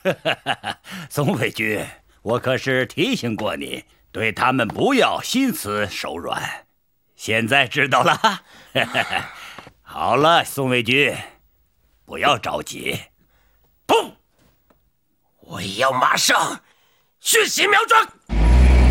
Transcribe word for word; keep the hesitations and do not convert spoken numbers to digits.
宋卫军，我可是提醒过你，对他们不要心慈手软。现在知道了。好了，宋卫军，不要着急。 不，我要马上学习苗庄。